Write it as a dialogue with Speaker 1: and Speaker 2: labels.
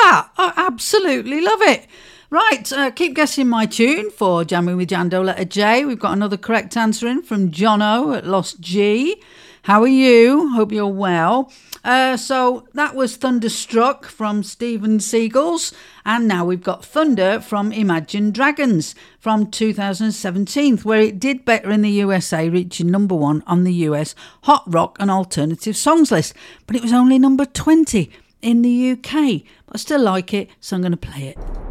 Speaker 1: that. I absolutely love it. Right, keep guessing my tune for Jamming with Jando, letter J. We've got another correct answer in from Jono at Lost G. How are you? Hope you're well. So that was Thunderstruck from Steven Seagulls. And now we've got Thunder from Imagine Dragons from 2017, where it did better in the USA, reaching number 1 on the US Hot Rock and Alternative Songs list. But it was only number 20 in the UK. But I still like it, so I'm going to play it.